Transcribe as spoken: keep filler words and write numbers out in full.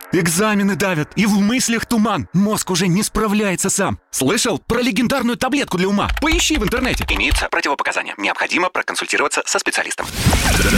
Экзамены давят, и в мыслях туман. Мозг уже не справляется сам. Слышал про легендарную таблетку для ума? Поищи в интернете. Имеются противопоказания. Необходимо проконсультироваться со специалистом.